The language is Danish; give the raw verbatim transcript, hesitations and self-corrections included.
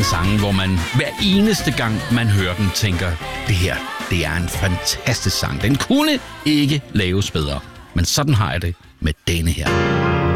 mange sange, hvor man hver eneste gang, man hører den, tænker, det her, det er en fantastisk sang. Den kunne ikke laves bedre. Men sådan har jeg det med denne her.